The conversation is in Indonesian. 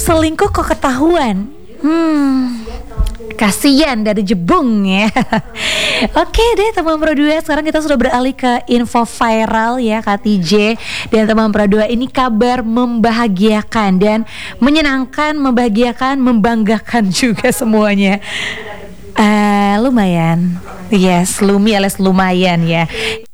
selingkuh kok ketahuan. Kasian dari jebung ya. Oke deh teman Pro 2, sekarang kita sudah beralih ke info viral ya Kak TJ. Dan teman Pro 2, ini kabar membahagiakan dan menyenangkan, membahagiakan, membanggakan juga semuanya. Lumayan. Yes, Lumi alias lumayan ya.